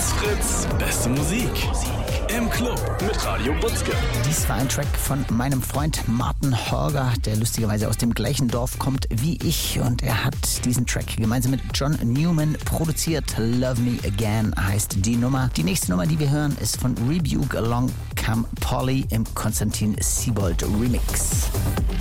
Fritz, beste Musik. Im Club mit Radio Butzke. Dies war ein Track von meinem Freund Martin Horger, der lustigerweise aus dem gleichen Dorf kommt wie ich. Und er hat diesen Track gemeinsam mit John Newman produziert. Love Me Again heißt die Nummer. Die nächste Nummer, die wir hören, ist von Rebuke Along Come Polly im Konstantin Siebold Remix.